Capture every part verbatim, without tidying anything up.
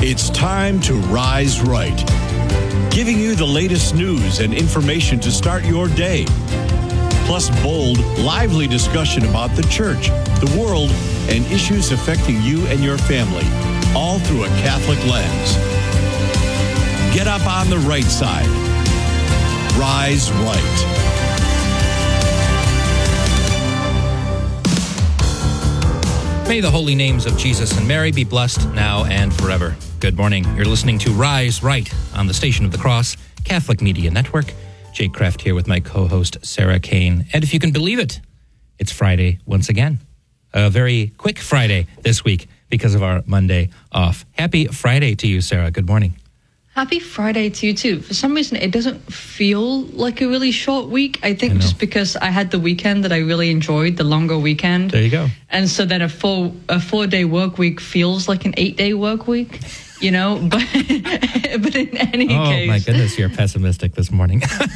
It's time to rise right, giving you the latest news and information to start your day. Plus bold, lively discussion about the church, the world, and issues affecting you and your family, all through a Catholic lens. Get up on the right side. Rise right. May the holy names of Jesus and Mary be blessed now and forever. Good morning. You're listening to Rise Right on the Station of the Cross, Catholic Media Network. Jake Kraft here with my co-host, Sarah Kane. And if you can believe it, it's Friday once again. A very quick Friday this week because of our Monday off. Happy Friday to you, Sarah. Good morning. Happy Friday to you, too. For some reason, it doesn't feel like a really short week. I think I just because I had the weekend that I really enjoyed, the longer weekend. There you go. And so then a four, a four-day work week feels like an eight-day work week, you know? But but in any oh, case... Oh, my goodness, you're pessimistic this morning.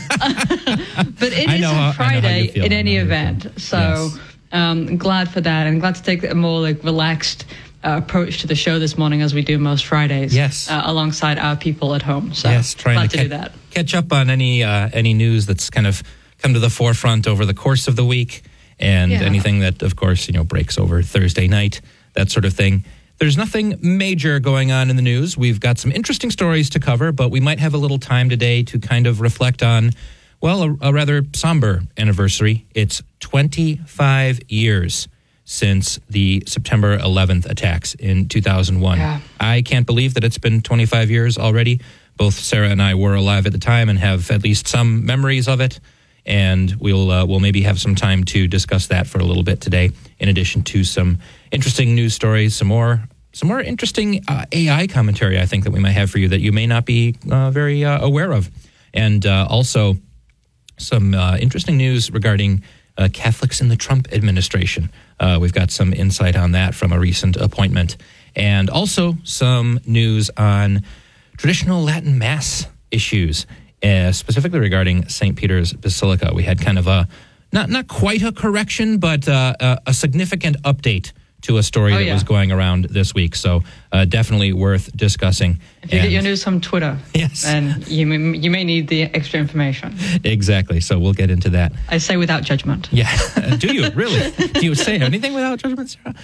But it is how, a Friday in any event. So yes. um, glad for that. And glad to take a more like relaxed... Uh, approach to the show this morning as we do most Fridays. Yes. Uh, alongside our people at home. So yes, trying glad to, to ca- do that. Catch up on any uh, any news that's kind of come to the forefront over the course of the week, and yeah. anything that, of course, you know, breaks over Thursday night, that sort of thing. There's nothing major going on in the news. We've got some interesting stories to cover, but we might have a little time today to kind of reflect on, well, a, a rather somber anniversary. It's twenty-five years since the September eleventh attacks in two thousand one. Yeah. I can't believe that it's been twenty-five years already. Both Sarah and I were alive at the time and have at least some memories of it, and we'll uh, we'll maybe have some time to discuss that for a little bit today, in addition to some interesting news stories, some more some more interesting uh, A I commentary, I think, that we might have for you that you may not be uh, very uh, aware of, and uh, also some uh, interesting news regarding uh, Catholics in the Trump administration. Uh, we've got some insight on that from a recent appointment. And also some news on traditional Latin Mass issues, uh, specifically regarding Saint Peter's Basilica. We had kind of a, not not quite a correction, but uh, a, a significant update to a story oh, that yeah. was going around this week. So uh, definitely worth discussing. If you and, get your news from Twitter, yes. then you may, you may need the extra information. Exactly. So we'll get into that. I say without judgment. Yeah. Do you? Really? Do you say anything without judgment, Sarah?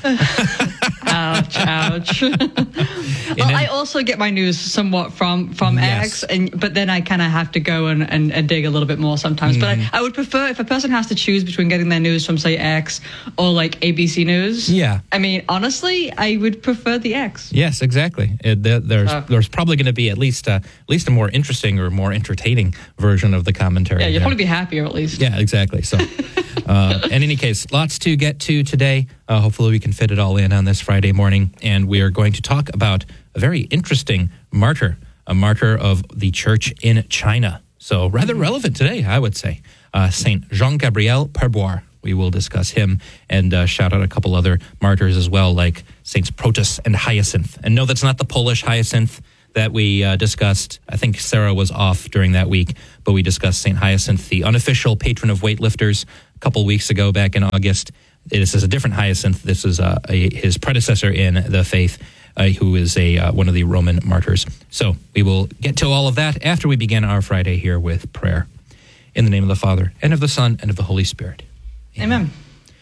Ouch, ouch. Well, any- I also get my news somewhat from, from Yes. X, and but then I kind of have to go and, and, and dig a little bit more sometimes. Mm. But I, I would prefer, if a person has to choose between getting their news from, say, X or, like, A B C News. Yeah. I mean, honestly, I would prefer the X. Yes, exactly. It, there, there's Uh, there's probably going to be at least a, at least a more interesting or more entertaining version of the commentary. Yeah, you'll there. probably be happier at least. Yeah, exactly. So, uh, in any case, lots to get to today. Uh, hopefully, we can fit it all in on this Friday morning, and we are going to talk about a very interesting martyr, a martyr of the church in China. So, rather relevant today, I would say. Uh, Saint Jean-Gabriel Perboire. We will discuss him and uh, shout out a couple other martyrs as well, like Saints Protas and Hyacinth. And no, that's not the Polish Hyacinth that we uh, discussed. I think Sarah was off during that week, but we discussed Saint Hyacinth, the unofficial patron of weightlifters, a couple weeks ago back in August. This is a different Hyacinth. This is uh, a, his predecessor in the faith, uh, who is a uh, one of the Roman martyrs. So we will get to all of that after we begin our Friday here with prayer. In the name of the Father, and of the Son, and of the Holy Spirit. Amen. Amen.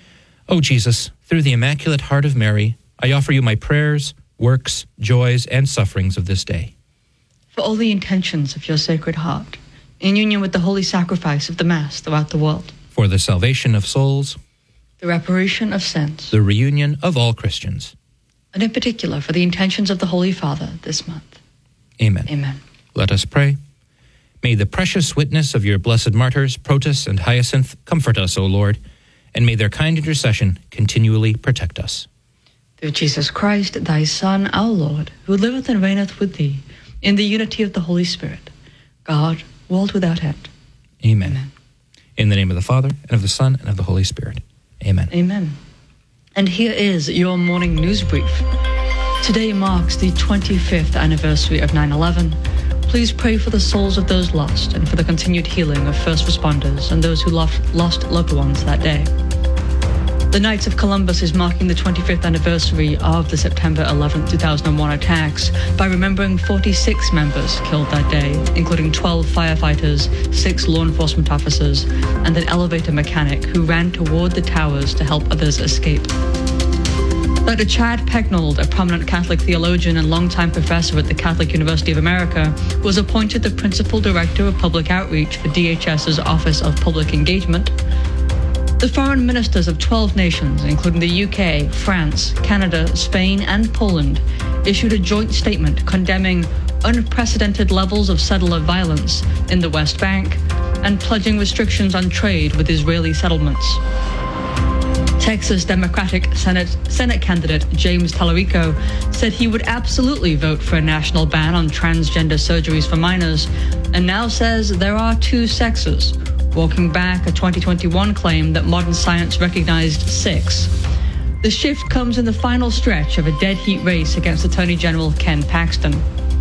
O Jesus, through the Immaculate Heart of Mary, I offer you my prayers, works, joys, and sufferings of this day. For all the intentions of your Sacred Heart, in union with the holy sacrifice of the Mass throughout the world, For the salvation of souls, the reparation of sins, the reunion of all Christians. and in particular for the intentions of the Holy Father this month. Amen. Amen. Let us pray. May the precious witness of your blessed martyrs, Protas and Hyacinth, comfort us, O Lord, and may their kind intercession continually protect us. Through Jesus Christ, thy Son, our Lord, who liveth and reigneth with thee, in the unity of the Holy Spirit, God, world without end. Amen. Amen. In the name of the Father, and of the Son, and of the Holy Spirit. Amen. Amen. And here is your morning news brief. Today marks the twenty-fifth anniversary of nine eleven. Please pray for the souls of those lost and for the continued healing of first responders and those who lost, lost loved ones that day. The Knights of Columbus is marking the twenty-fifth anniversary of the September eleventh, two thousand one attacks by remembering forty-six members killed that day, including twelve firefighters, six law enforcement officers, and an elevator mechanic who ran toward the towers to help others escape. Doctor Chad Pecknold, a prominent Catholic theologian and longtime professor at the Catholic University of America, was appointed the Principal Director of Public Outreach for D H S's Office of Public Engagement. The foreign ministers of twelve nations, including the U K, France, Canada, Spain, and Poland, issued a joint statement condemning unprecedented levels of settler violence in the West Bank and pledging restrictions on trade with Israeli settlements. Texas Democratic Senate, Senate candidate James Tallarico said he would absolutely vote for a national ban on transgender surgeries for minors, and now says there are two sexes, walking back a twenty twenty-one claim that modern science recognized six. The shift comes in the final stretch of a dead heat race against Attorney General Ken Paxton.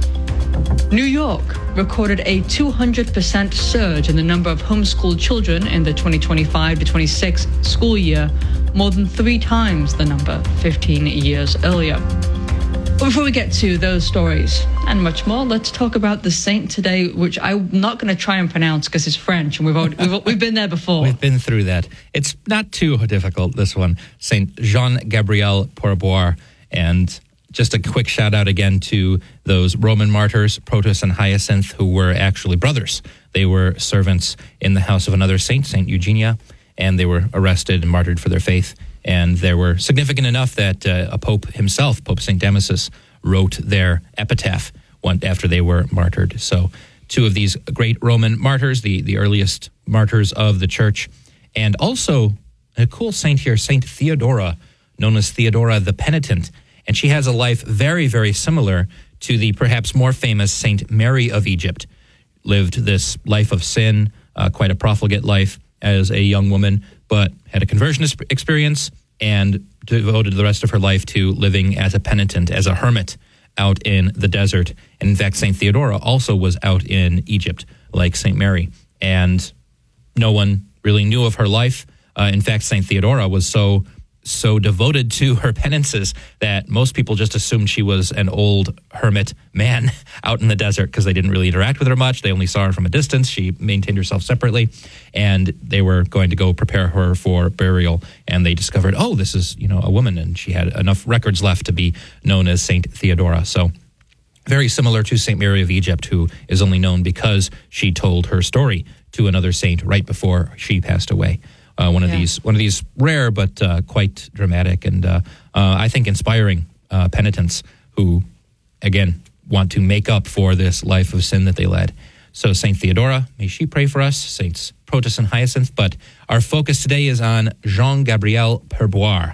New York recorded a two hundred percent surge in the number of homeschooled children in the twenty twenty-five to twenty-six school year, more than three times the number fifteen years earlier. But before we get to those stories and much more, let's talk about the saint today, which I'm not going to try and pronounce because it's French, and we've, already, we've we've been there before. We've been through that. It's not too difficult, this one. Saint Jean-Gabriel Pourboire. And just a quick shout out again to those Roman martyrs, Protus and Hyacinth, who were actually brothers. They were servants in the house of another saint, Saint Eugenia, and they were arrested and martyred for their faith. And they were significant enough that uh, a pope himself, Pope Saint Damasus, wrote their epitaph one, after they were martyred. So two of these great Roman martyrs, the, the earliest martyrs of the church. And also a cool saint here, Saint Theodora, known as Theodora the Penitent. And she has a life very, very similar to the perhaps more famous Saint Mary of Egypt. Lived this life of sin, uh, quite a profligate life as a young woman, but had a conversion experience and devoted the rest of her life to living as a penitent, as a hermit out in the desert. And in fact, Saint Theodora also was out in Egypt, like Saint Mary. And no one really knew of her life. Uh, in fact, Saint Theodora was so so devoted to her penances that most people just assumed she was an old hermit man out in the desert because they didn't really interact with her much. They only saw her from a distance. She maintained herself separately, and they were going to go prepare her for burial, and they discovered, oh, this is, you know, a woman, and she had enough records left to be known as Saint Theodora. So very similar to Saint Mary of Egypt, who is only known because she told her story to another saint right before she passed away. Uh, one of yeah. these, one of these rare but uh, quite dramatic and uh, uh, I think inspiring uh, penitents who, again, want to make up for this life of sin that they led. So Saint Theodora, may she pray for us. Saints Protus and Hyacinth. But our focus today is on Jean-Gabriel Pourboire,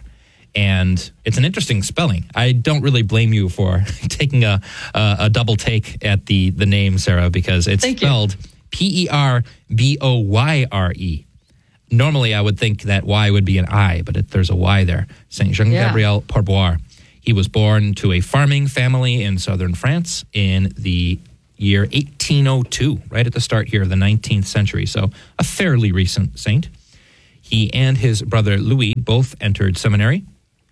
and it's an interesting spelling. I don't really blame you for taking a a, a double take at the the name, Sarah, because it's Thank spelled P E R B O Y R E. Normally, I would think that Y would be an I, but it, there's a Y there. Saint Jean-Gabriel yeah. Pourboire. He was born to a farming family in southern France in the year eighteen oh two, right at the start here of the nineteenth century, so a fairly recent saint. He and his brother Louis both entered seminary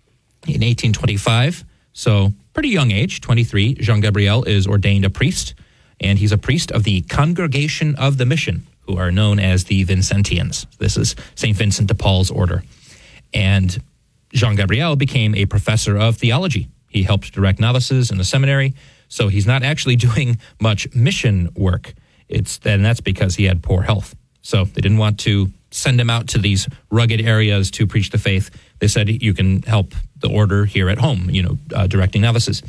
in eighteen twenty-five, so pretty young age, twenty-three. Jean-Gabriel is ordained a priest, and he's a priest of the Congregation of the Mission, who are known as the Vincentians. This is Saint Vincent de Paul's order. And Jean-Gabriel became a professor of theology. He helped direct novices in the seminary, so he's not actually doing much mission work. It's and that's because he had poor health. So they didn't want to send him out to these rugged areas to preach the faith. They said, you can help the order here at home, you know, uh, directing novices.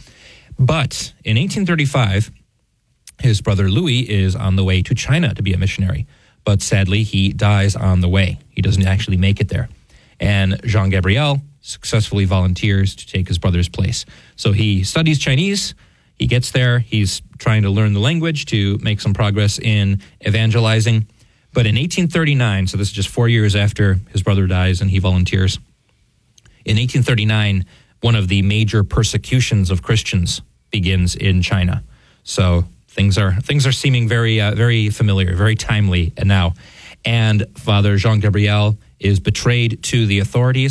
But in eighteen thirty-five, his brother Louis is on the way to China to be a missionary, but sadly he dies on the way. He doesn't actually make it there. And Jean-Gabriel successfully volunteers to take his brother's place. So he studies Chinese, he gets there, he's trying to learn the language to make some progress in evangelizing. But in eighteen thirty-nine, so this is just four years after his brother dies and he volunteers, in eighteen thirty-nine, one of the major persecutions of Christians begins in China. So Things are things are seeming very uh, very familiar, very timely now. And Father Jean-Gabriel is betrayed to the authorities,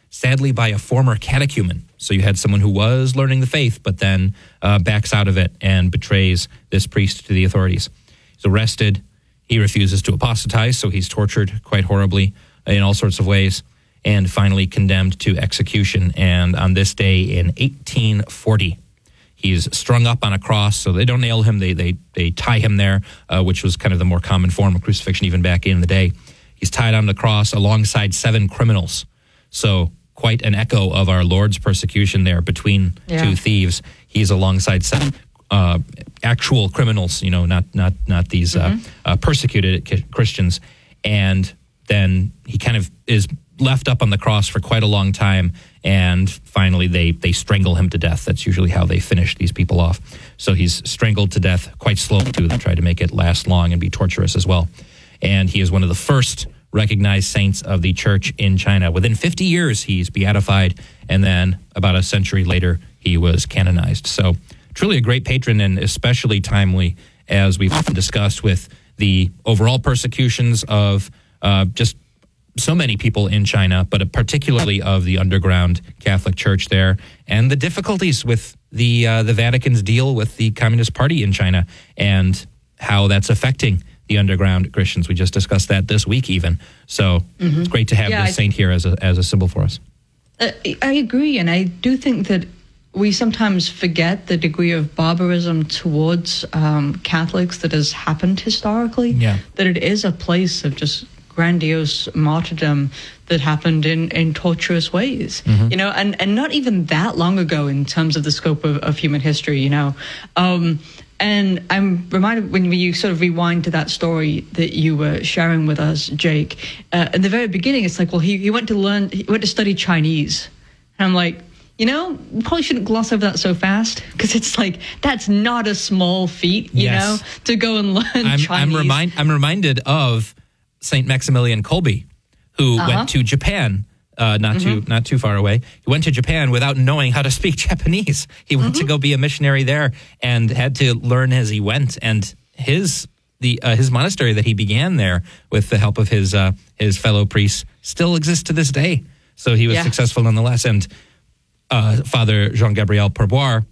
sadly, by a former catechumen. So you had someone who was learning the faith, but then uh, backs out of it and betrays this priest to the authorities. He's arrested. He refuses to apostatize, so he's tortured quite horribly in all sorts of ways, and finally condemned to execution. And on this day in eighteen forty, he's strung up on a cross, so they don't nail him. They they they tie him there, uh, which was kind of the more common form of crucifixion even back in the day. He's tied on the cross alongside seven criminals. So quite an echo of our Lord's persecution there between yeah. two thieves. He's alongside seven uh, actual criminals, you know, not not not these mm-hmm. uh, uh, persecuted Christians. And then he kind of is left up on the cross for quite a long time, and finally they they strangle him to death. That's usually how they finish these people off. So he's strangled to death quite slowly too. They try to make it last long and be torturous as well. And he is one of the first recognized saints of the church in China. Within fifty years, he's beatified, and then about a century later, he was canonized. So truly a great patron, and especially timely, as we've often discussed, with the overall persecutions of uh, just so many people in China, but particularly of the underground Catholic Church there, and the difficulties with the uh, the Vatican's deal with the Communist Party in China, and how that's affecting the underground Christians. We just discussed that this week even. So mm-hmm. it's great to have yeah, this saint here as a as a symbol for us. Uh, I agree, and I do think that we sometimes forget the degree of barbarism towards um, Catholics that has happened historically, yeah. that it is a place of just grandiose martyrdom that happened in, in torturous ways, mm-hmm. you know, and, and not even that long ago in terms of the scope of, of human history, you know. Um, and I'm reminded when you sort of rewind to that story that you were sharing with us, Jake, uh, in the very beginning, it's like, well, he, he went to learn, he went to study Chinese. And I'm like, you know, we probably shouldn't gloss over that so fast, because it's like, that's not a small feat, you yes. know, to go and learn I'm, Chinese. I'm, remind, I'm reminded of Saint Maximilian Kolbe, who uh-huh. went to Japan, uh, not mm-hmm. too not too far away. He went to Japan without knowing how to speak Japanese. He went mm-hmm. to go be a missionary there and had to learn as he went. And his the uh, his monastery that he began there with the help of his uh, his fellow priests still exists to this day. So he was yeah. successful nonetheless. And uh, Father Jean-Gabriel Pourboire,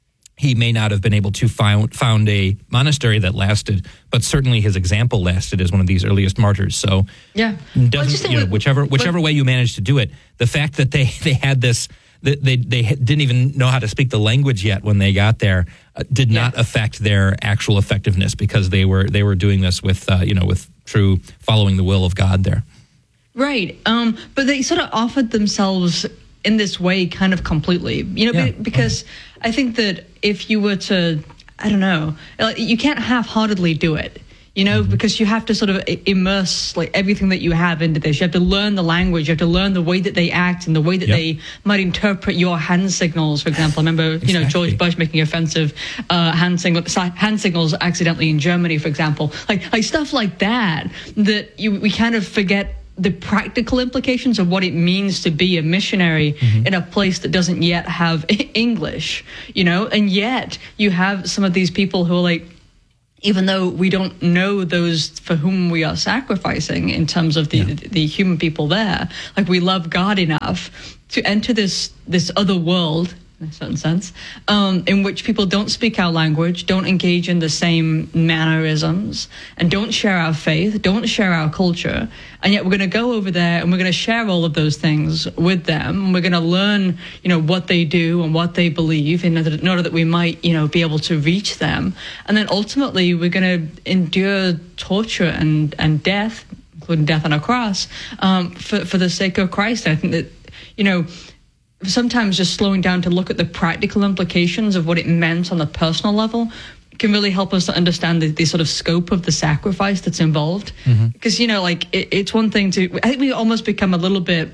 he may not have been able to found, found a monastery that lasted, but certainly his example lasted as one of these earliest martyrs. So, yeah, doesn't, well, you know, with, whichever whichever but, way you managed to do it, the fact that they, they had this, that they they didn't even know how to speak the language yet when they got there, uh, did not yeah. affect their actual effectiveness, because they were they were doing this with uh, you know with true following the will of God there. Right, um, but they sort of offered themselves in this way kind of completely, you know, yeah. because I think that if you were to, I don't know, you can't half-heartedly do it, you know, mm-hmm. because you have to sort of immerse like everything that you have into this. You have to learn the language, you have to learn the way that they act and the way that yep. they might interpret your hand signals, for example. I remember, exactly. you know, George Bush making offensive uh, hand, signal, hand signals accidentally in Germany, for example. Like, like stuff like that, that you, we kind of forget the practical implications of what it means to be a missionary mm-hmm. in a place that doesn't yet have English, you know, and yet you have some of these people who are like, even though we don't know those for whom we are sacrificing in terms of the, yeah. the, the human people there, like we love God enough to enter this, this other world, in a certain sense, um, in which people don't speak our language, don't engage in the same mannerisms, and don't share our faith, don't share our culture. And yet we're going to go over there and we're going to share all of those things with them. We're going to learn, you know, what they do and what they believe in order, in order that we might, you know, be able to reach them. And then ultimately we're going to endure torture and, and death, including death on a cross, um, for, for the sake of Christ. I think that, you know, sometimes just slowing down to look at the practical implications of what it meant on the personal level can really help us to understand the, the sort of scope of the sacrifice that's involved. Because, mm-hmm. you know, like it, it's one thing to, I think we almost become a little bit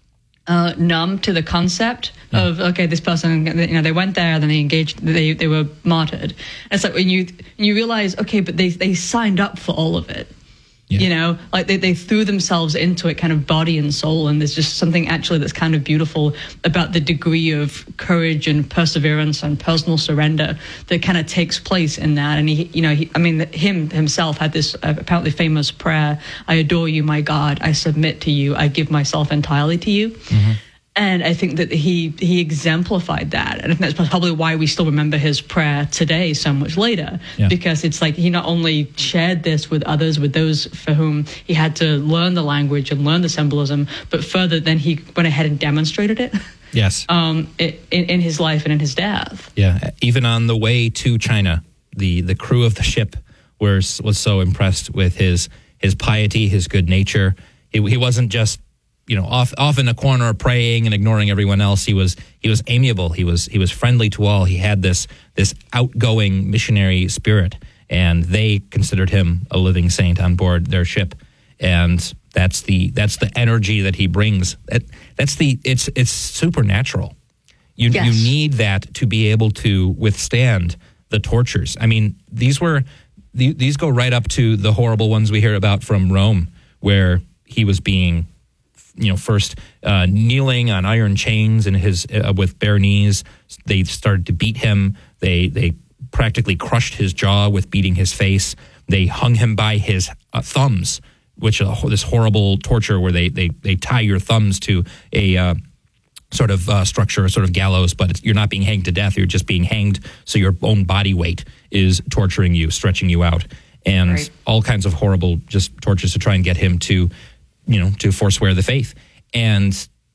uh, numb to the concept mm. of, okay, this person, you know, they went there, then they engaged, they, they were martyred. And it's like when you, you realize, okay, but they, they signed up for all of it. Yeah. You know, like they, they threw themselves into it kind of body and soul. And there's just something actually that's kind of beautiful about the degree of courage and perseverance and personal surrender that kind of takes place in that. And he, you know, he, I mean, him himself had this uh, apparently famous prayer, I adore you, my God, I submit to you, I give myself entirely to you. Mm-hmm. And I think that he he exemplified that. And I think that's probably why we still remember his prayer today so much later. Yeah. Because it's like he not only shared this with others, with those for whom he had to learn the language and learn the symbolism, but further, then he went ahead and demonstrated it. Yes. Um, it, in, in his life and in his death. Yeah. Even on the way to China, the, the crew of the ship was, was so impressed with his his piety, his good nature. He, he wasn't just, you know, off off in a corner praying and ignoring everyone else. He was he was amiable. He was he was friendly to all. He had this this outgoing missionary spirit, and they considered him a living saint on board their ship. And that's the that's the energy that he brings. That, that's the it's it's supernatural. You Yes. you need that to be able to withstand the tortures. I mean, these were the, these go right up to the horrible ones we hear about from Rome, where he was being, you know, first uh, kneeling on iron chains and his uh, with bare knees. They started to beat him. They they practically crushed his jaw with beating his face. They hung him by his uh, thumbs, which is uh, this horrible torture where they they they tie your thumbs to a uh, sort of uh, structure, a sort of gallows, but it's, you're not being hanged to death. You're just being hanged, so your own body weight is torturing you, stretching you out, and Right. all kinds of horrible just tortures to try and get him to, you know, to forswear the faith. And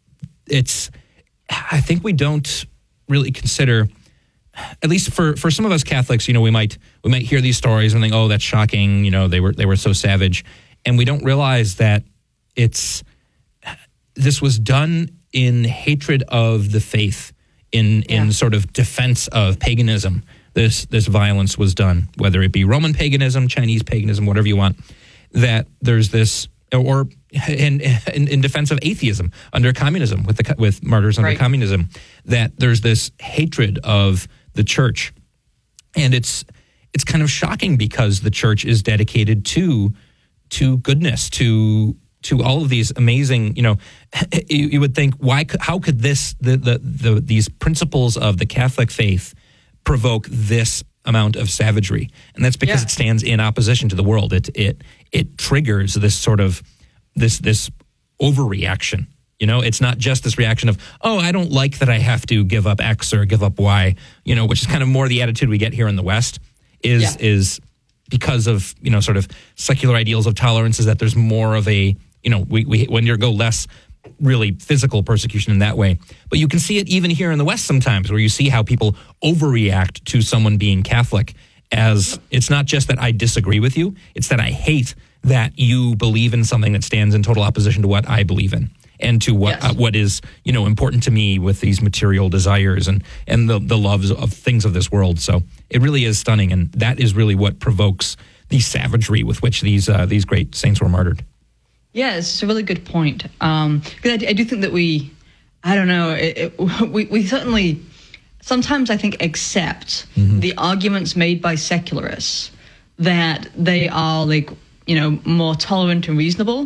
it's, I think we don't really consider, at least for, for some of us Catholics, you know, we might we might hear these stories and think, oh, that's shocking. You know, they were they were so savage, and we don't realize that it's this was done in hatred of the faith, in in Yeah. sort of defense of paganism. This this violence was done, whether it be Roman paganism, Chinese paganism, whatever you want. That there's this, or in in, in defense of atheism under communism, with the with martyrs under Right. communism. That there's this hatred of the church, and it's it's kind of shocking because the church is dedicated to to goodness, to to all of these amazing, you know, you, you would think, why? Could, how could this the, the the these principles of the Catholic faith provoke this amount of savagery? And that's because Yeah. it stands in opposition to the world. It it it triggers this sort of this this overreaction. You know, it's not just this reaction of, oh, I don't like that I have to give up X or give up Y, you know, which is kind of more the attitude we get here in the West, is Yeah. is because of, you know, sort of secular ideals of tolerance, is that there's more of a, you know, we, we when you go less really physical persecution in that way. But you can see it even here in the West sometimes, where you see how people overreact to someone being Catholic, as it's not just that I disagree with you, it's that I hate that you believe in something that stands in total opposition to what I believe in, and to what Yes. uh, what is, you know, important to me with these material desires and and the the loves of things of this world. So it really is stunning, and that is really what provokes the savagery with which these uh, these great saints were martyred. Yeah, it's a really good point. Um, 'cause I, I do think that we, I don't know, it, it, we, we certainly, sometimes I think accept Mm-hmm. the arguments made by secularists that they are like, you know, more tolerant and reasonable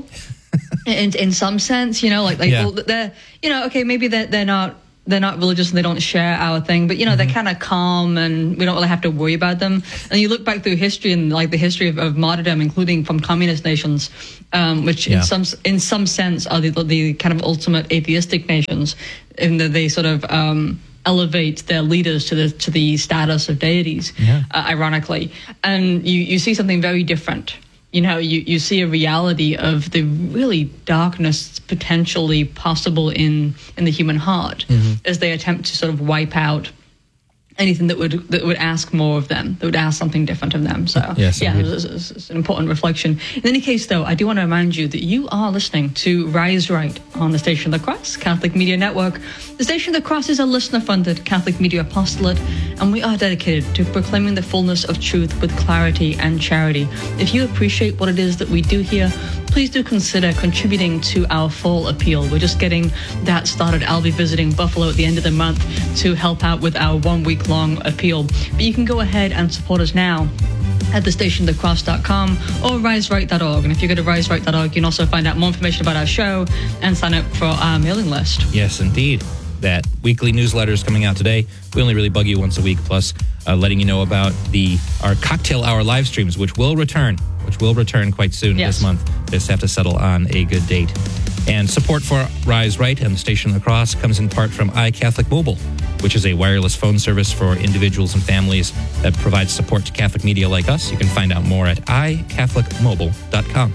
in, in some sense, you know, like, like Yeah. well, they're, you know, okay, maybe they're, they're not, they're not religious and they don't share our thing, but, you know, Mm-hmm. they're kind of calm and we don't really have to worry about them. And you look back through history and like the history of, of martyrdom, including from communist nations, um, which Yeah. in some in some sense are the, the kind of ultimate atheistic nations, in that they sort of um, elevate their leaders to the to the status of deities, Yeah. uh, ironically. And you, you see something very different. You know, you, you see a reality of the really darkness potentially possible in, in the human heart as they attempt to sort of wipe out anything that would that would ask more of them, that would ask something different of them. So, Yes, yeah, indeed. it's, it's, it's an important reflection. In any case, though, I do want to remind you that you are listening to Rise Right on the Station of the Cross, Catholic Media Network. The Station of the Cross is a listener-funded Catholic media apostolate, and we are dedicated to proclaiming the fullness of truth with clarity and charity. If you appreciate what it is that we do here, please do consider contributing to our fall appeal. We're just getting that started. I'll be visiting Buffalo at the end of the month to help out with our one-week-long appeal. But you can go ahead and support us now at the station of the cross dot com or rise right dot org. And if you go to rise right dot org, you can also find out more information about our show and sign up for our mailing list. Yes, indeed. That weekly newsletter is coming out today. We only really bug you once a week, plus uh, letting you know about the our cocktail hour live streams, which will return, which will return quite soon Yes. this month. Just have to settle on a good date. And support for Rise Right and the Station of the Cross comes in part from iCatholic Mobile, which is a wireless phone service for individuals and families that provides support to Catholic media like us. You can find out more at i catholic mobile dot com.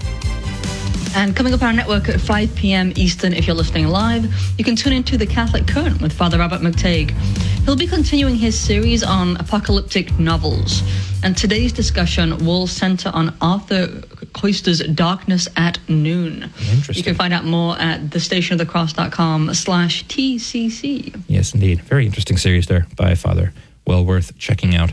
And coming up on our network at five p.m. Eastern, if you're listening live, you can tune into The Catholic Current with Father Robert McTague. He'll be continuing his series on apocalyptic novels. And today's discussion will center on Arthur Koestler's Darkness at Noon. Interesting. You can find out more at thestationofthecross.com slash TCC. Yes, indeed. Very interesting series there by Father. Well worth checking out.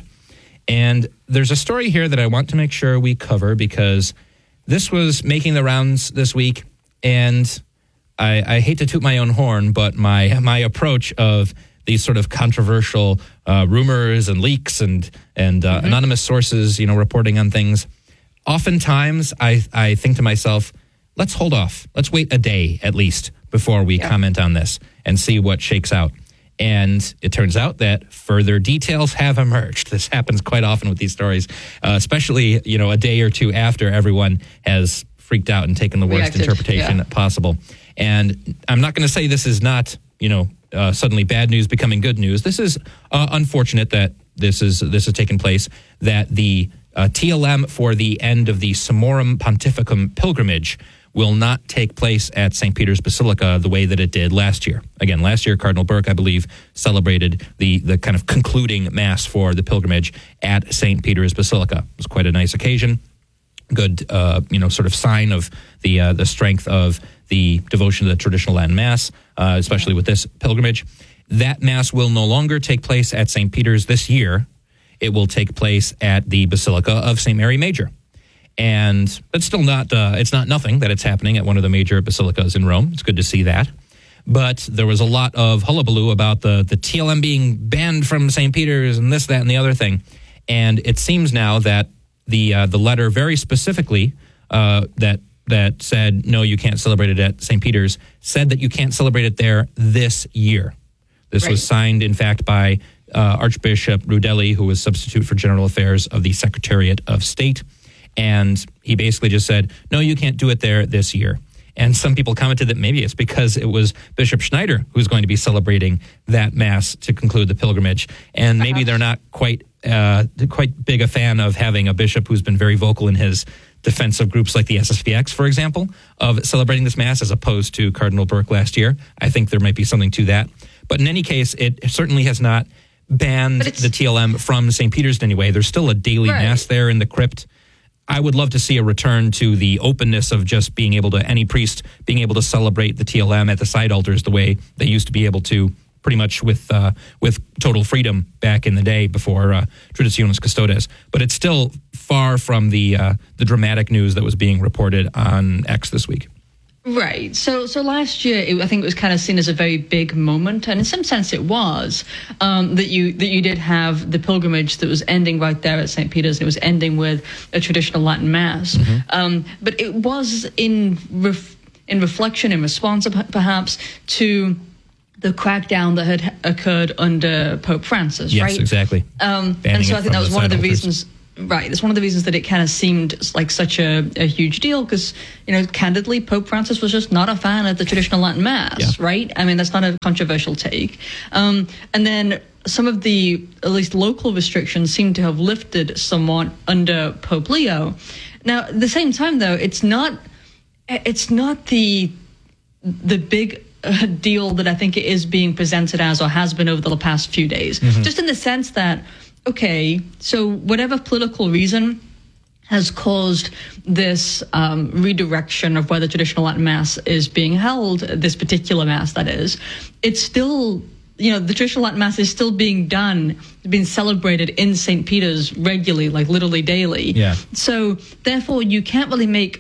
And there's a story here that I want to make sure we cover because this was making the rounds this week, and I, I hate to toot my own horn, but my my approach of these sort of controversial uh, rumors and leaks and and uh, mm-hmm. anonymous sources, you know, reporting on things, oftentimes I, I think to myself, let's hold off. Let's wait a day at least before we yeah. comment on this and see what shakes out. And it turns out that further details have emerged. This happens quite often with these stories, uh, especially, you know, a day or two after everyone has freaked out and taken the worst Reacted, interpretation yeah. possible. And I'm not going to say this is not, you know, uh, suddenly bad news becoming good news. This is uh, unfortunate that this is this has taken place, that the uh, T L M for the end of the Summorum Pontificum pilgrimage will not take place at Saint Peter's Basilica the way that it did last year. Again, last year, Cardinal Burke, I believe, celebrated the, the kind of concluding Mass for the pilgrimage at Saint Peter's Basilica. It was quite a nice occasion, good, uh, you know, sort of sign of the uh, the strength of the devotion to the traditional Latin Mass, uh, especially with this pilgrimage. That Mass will no longer take place at Saint Peter's this year. It will take place at the Basilica of Saint Mary Major. And it's still not, uh, it's not nothing that it's happening at one of the major basilicas in Rome. It's good to see that. But there was a lot of hullabaloo about the, the T L M being banned from Saint Peter's and this, that, and the other thing. And it seems now that the uh, the letter very specifically uh, that that said, no, you can't celebrate it at Saint Peter's, said that you can't celebrate it there this year. This right. was signed, in fact, by uh, Archbishop Rudelli, who was substitute for General Affairs of the Secretariat of State. And he basically just said, no, you can't do it there this year. And some people commented that maybe it's because it was Bishop Schneider who's going to be celebrating that Mass to conclude the pilgrimage. And maybe they're not quite uh, quite big a fan of having a bishop who's been very vocal in his defense of groups like the S S V X, for example, of celebrating this Mass as opposed to Cardinal Burke last year. I think there might be something to that. But in any case, it certainly has not banned the T L M from Saint Peter's in any way. There's still a daily right. Mass there in the crypt. I would love to see a return to the openness of just being able to, any priest being able to celebrate the T L M at the side altars the way they used to be able to, pretty much with uh, with total freedom back in the day before uh, Traditionis Custodes. But it's still far from the uh, the dramatic news that was being reported on X this week. Right. So so last year, it, I think it was kind of seen as a very big moment, and in some sense it was, um, that you that you did have the pilgrimage that was ending right there at Saint Peter's, and it was ending with a traditional Latin Mass. Mm-hmm. Um, but it was in ref, in reflection, in response perhaps to the crackdown that had occurred under Pope Francis, yes, right? Yes, exactly. Um, and so I think that was one of the altars. reasons... Right. It's one of the reasons that it kind of seemed like such a, a huge deal because, you know, candidly, Pope Francis was just not a fan of the traditional Latin Mass, yeah. right? I mean, that's not a controversial take. Um, and then some of the, at least local restrictions seem to have lifted somewhat under Pope Leo. Now, at the same time, though, it's not, it's not the, the big uh, deal that I think it is being presented as or has been over the past few days. Mm-hmm. Just in the sense that, okay, so whatever political reason has caused this um, redirection of where the traditional Latin Mass is being held, this particular Mass, that is, it's still, you know, the traditional Latin Mass is still being done, being celebrated in Saint Peter's regularly, like literally daily. Yeah. So, therefore, you can't really make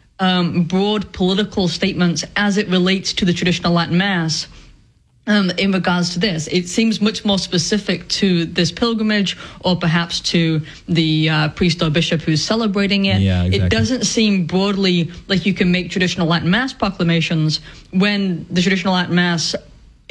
um, broad political statements as it relates to the traditional Latin Mass. Um, in regards to this, it seems much more specific to this pilgrimage or perhaps to the uh, priest or bishop who's celebrating it. Yeah, exactly. It doesn't seem broadly like you can make traditional Latin Mass proclamations when the traditional Latin Mass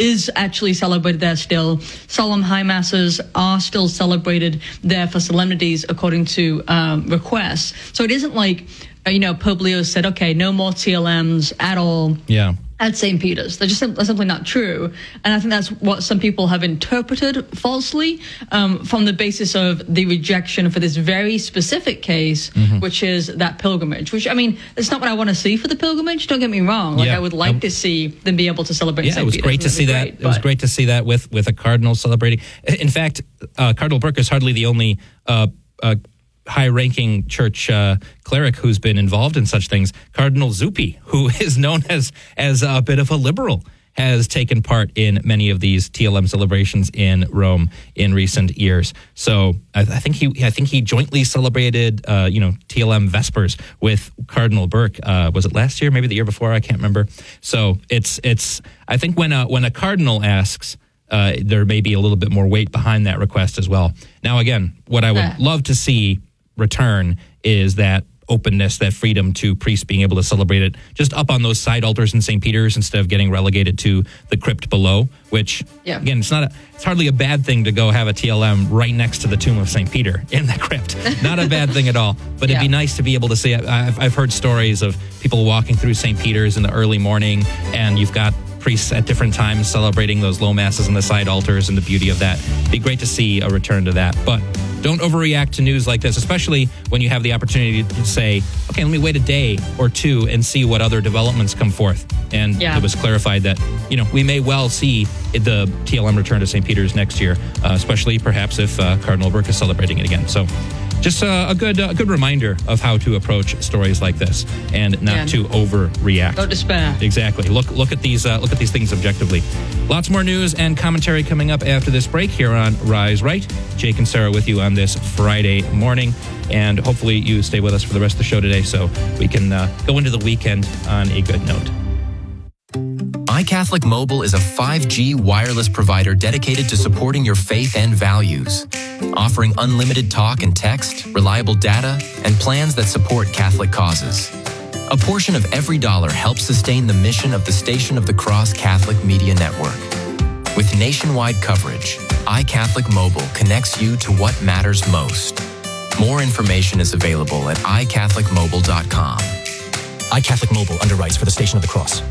is actually celebrated there still. Solemn high masses are still celebrated there for solemnities according to um, requests. So it isn't like, uh, you know, Pope Leo said, okay, no more T L Ms at all. Yeah. At Saint Peter's. They're just sim- they're simply not true. And I think that's what some people have interpreted falsely um, from the basis of the rejection for this very specific case, mm-hmm. which is that pilgrimage, which, I mean, it's not what I want to see for the pilgrimage. Don't get me wrong. Like, yeah. I would like um, to see them be able to celebrate yeah, Saint Peter's. Peter's. It was great to see that. Great, it was great to see that with, with a cardinal celebrating. In fact, uh, Cardinal Burke is hardly the only uh, uh, high-ranking church uh, cleric who's been involved in such things. Cardinal Zuppi, who is known as as a bit of a liberal, has taken part in many of these T L M celebrations in Rome in recent years. So I, I think he I think he jointly celebrated uh, you know T L M Vespers with Cardinal Burke. Uh, was it last year? Maybe the year before? I can't remember. So it's it's I think when a when a cardinal asks, uh, there may be a little bit more weight behind that request as well. Now again, what I would uh. love to see return is that openness, that freedom to priests being able to celebrate it just up on those side altars in Saint Peter's instead of getting relegated to the crypt below, which, yeah. again, it's not a, it's hardly a bad thing to go have a T L M right next to the tomb of Saint Peter in the crypt. Not a bad thing at all, but yeah. it'd be nice to be able to see it. I've, I've heard stories of people walking through Saint Peter's in the early morning, and you've got priests at different times celebrating those low masses and the side altars and the beauty of that. It'd be great to see a return to that, but don't overreact to news like this, especially when you have the opportunity to say, okay, let me wait a day or two and see what other developments come forth. And yeah. it was clarified that, you know, we may well see the T L M return to Saint Peter's next year, uh, especially perhaps if uh, Cardinal Burke is celebrating it again. So just uh, a good uh, good reminder of how to approach stories like this and not yeah. to overreact. Don't despair. Exactly. Look look at these uh, look at these things objectively. Lots more news and commentary coming up after this break here on Rise Right. Jake and Sarah with you on this Friday morning, and hopefully you stay with us for the rest of the show today so we can uh, go into the weekend on a good note. iCatholic Mobile is a five G wireless provider dedicated to supporting your faith and values, offering unlimited talk and text, reliable data, and plans that support Catholic causes. A portion of every dollar helps sustain the mission of the Station of the Cross Catholic Media Network. With nationwide coverage, iCatholic Mobile connects you to what matters most. More information is available at i catholic mobile dot com. iCatholic Mobile underwrites for the Station of the Cross.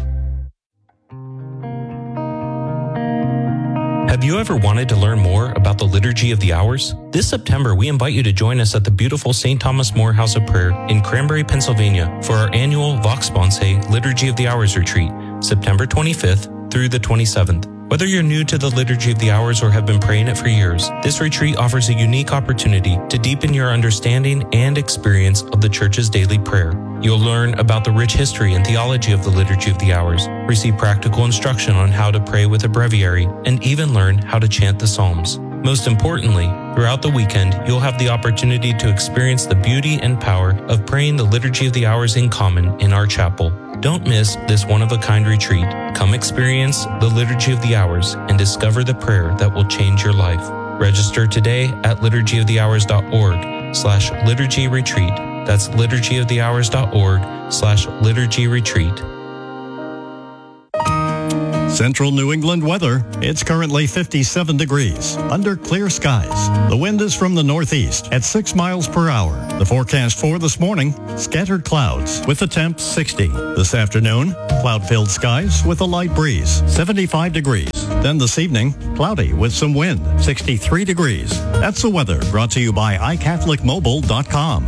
Have you ever wanted to learn more about the Liturgy of the Hours? This September, we invite you to join us at the beautiful Saint Thomas More House of Prayer in Cranberry, Pennsylvania for our annual Vox Sponsae Liturgy of the Hours retreat, September twenty-fifth through the twenty-seventh. Whether you're new to the Liturgy of the Hours or have been praying it for years, this retreat offers a unique opportunity to deepen your understanding and experience of the Church's daily prayer. You'll learn about the rich history and theology of the Liturgy of the Hours, receive practical instruction on how to pray with a breviary, and even learn how to chant the Psalms. Most importantly, throughout the weekend, you'll have the opportunity to experience the beauty and power of praying the Liturgy of the Hours in common in our chapel. Don't miss this one-of-a-kind retreat. Come experience the Liturgy of the Hours and discover the prayer that will change your life. Register today at liturgy of the hours dot org slash liturgy retreat. That's liturgy of the hours dot org slash liturgy retreat. Central New England weather. It's currently fifty-seven degrees under clear skies. The wind is from the northeast at six miles per hour. The forecast for this morning, scattered clouds with a temp sixty. This afternoon, cloud-filled skies with a light breeze, seventy-five degrees. Then this evening, cloudy with some wind, sixty-three degrees. That's the weather brought to you by i catholic mobile dot com.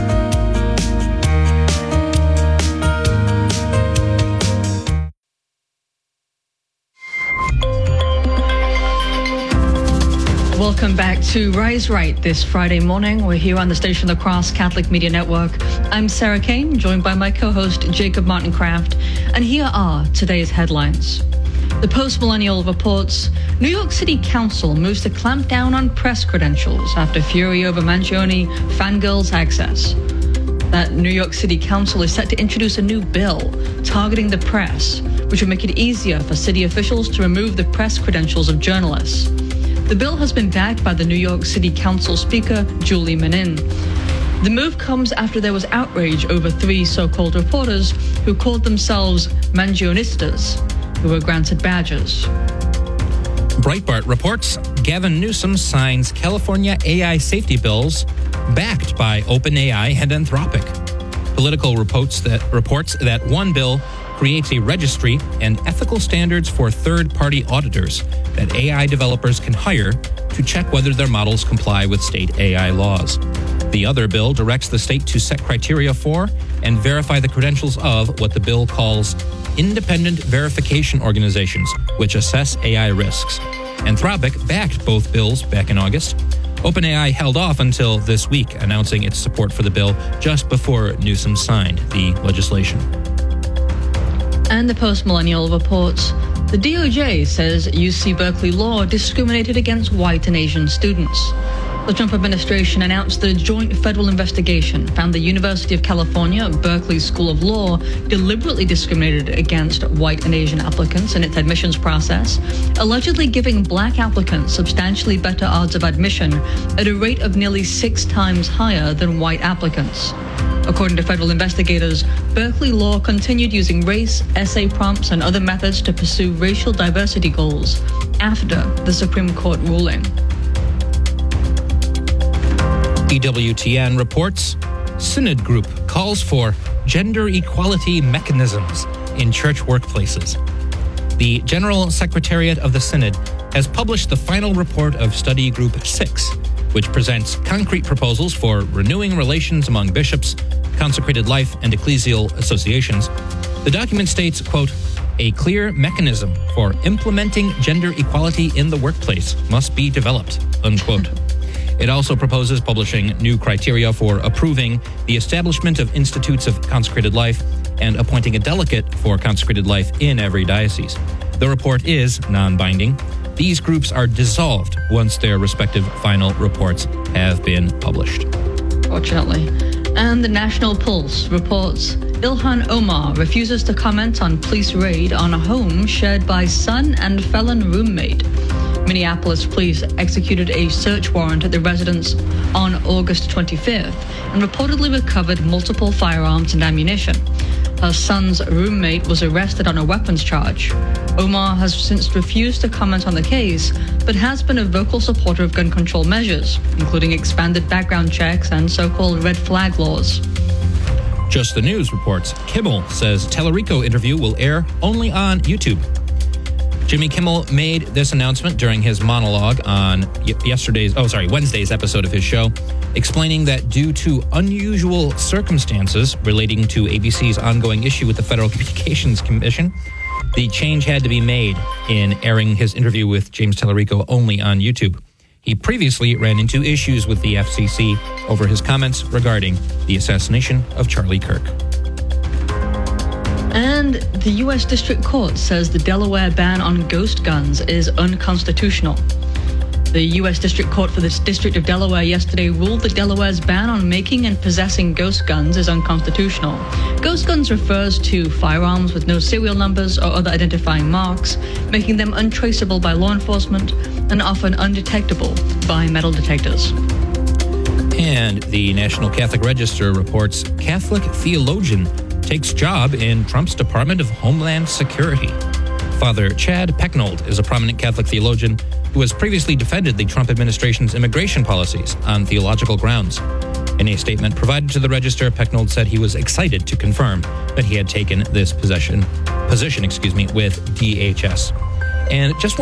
Welcome back to Rise Right this Friday morning. We're here on the Station of the Cross Catholic Media Network. I'm Sarah Kane, joined by my co-host Jacob Martin Kraft, and here are today's headlines. The Post-Millennial reports New York City Council moves to clamp down on press credentials after fury over Mangione fangirls access. That New York City Council is set to introduce a new bill targeting the press, which would make it easier for city officials to remove the press credentials of journalists. The bill has been backed by the New York City Council Speaker, Julie Menin. The move comes after there was outrage over three so-called reporters who called themselves Mangionistas, who were granted badges. Breitbart reports Gavin Newsom signs California A I safety bills backed by OpenAI and Anthropic. Political reports that reports that one bill creates a registry and ethical standards for third-party auditors that A I developers can hire to check whether their models comply with state A I laws. The other bill directs the state to set criteria for and verify the credentials of what the bill calls independent verification organizations, which assess A I risks. Anthropic backed both bills back in August. OpenAI held off until this week, announcing its support for the bill just before Newsom signed the legislation. And the Post-Millennial reports, the D O J says U C Berkeley law discriminated against white and Asian students. The Trump administration announced that a joint federal investigation found the University of California, Berkeley School of Law deliberately discriminated against white and Asian applicants in its admissions process, allegedly giving black applicants substantially better odds of admission at a rate of nearly six times higher than white applicants. According to federal investigators, Berkeley Law continued using race, essay prompts, and other methods to pursue racial diversity goals after the Supreme Court ruling. E W T N reports Synod Group calls for gender equality mechanisms in church workplaces. The General Secretariat of the Synod has published the final report of Study Group six, which presents concrete proposals for renewing relations among bishops, consecrated life, and ecclesial associations. The document states, quote, a clear mechanism for implementing gender equality in the workplace must be developed, unquote. It also proposes publishing new criteria for approving the establishment of institutes of consecrated life and appointing a delegate for consecrated life in every diocese. The report is non-binding. These groups are dissolved once their respective final reports have been published. Fortunately. And the National Pulse reports Ilhan Omar refuses to comment on police raid on a home shared by son and felon roommate. Minneapolis police executed a search warrant at the residence on August twenty-fifth and reportedly recovered multiple firearms and ammunition. Her son's roommate was arrested on a weapons charge. Omar has since refused to comment on the case, but has been a vocal supporter of gun control measures, including expanded background checks and so-called red flag laws. Just the News reports Kimmel says Tallarico interview will air only on YouTube. Jimmy Kimmel made this announcement during his monologue on yesterday's, oh, sorry, Wednesday's episode of his show, explaining that due to unusual circumstances relating to A B C's ongoing issue with the Federal Communications Commission, the change had to be made in airing his interview with James Tallarico only on YouTube. He previously ran into issues with the F C C over his comments regarding the assassination of Charlie Kirk. And the U S District Court says the Delaware ban on ghost guns is unconstitutional. The U S District Court for the District of Delaware yesterday ruled that Delaware's ban on making and possessing ghost guns is unconstitutional. Ghost guns refers to firearms with no serial numbers or other identifying marks, making them untraceable by law enforcement and often undetectable by metal detectors. And the National Catholic Register reports Catholic theologian takes job in Trump's Department of Homeland Security. Father Chad Pecknold is a prominent Catholic theologian who has previously defended the Trump administration's immigration policies on theological grounds. In a statement provided to the Register, Pecknold said he was excited to confirm that he had taken this possession, position excuse me, with D H S. And just